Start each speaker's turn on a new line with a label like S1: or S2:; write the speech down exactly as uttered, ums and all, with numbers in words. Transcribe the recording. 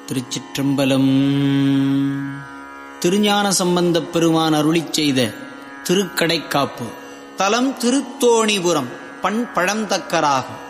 S1: திருச்சிற்றம்பலம். திருஞான சம்பந்தப் பெருமான் அருளிச் செய்த திருக்கடைக்காப்பு. தலம் திருத்தோணிபுரம். பண் பழந்தக்கராகும்.